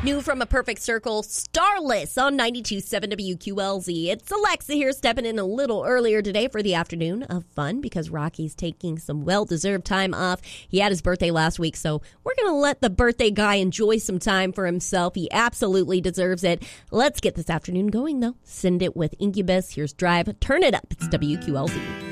New from A Perfect Circle, Starless on 92.7 WQLZ. It's Alexa here, stepping in a little earlier today for the afternoon of fun because Rocky's taking some well-deserved time off. He had his birthday last week, so we're going to let the birthday guy enjoy some time for himself. He absolutely deserves it. Let's get this afternoon going, though. Send it with Incubus. Here's Drive. Turn it up. It's WQLZ.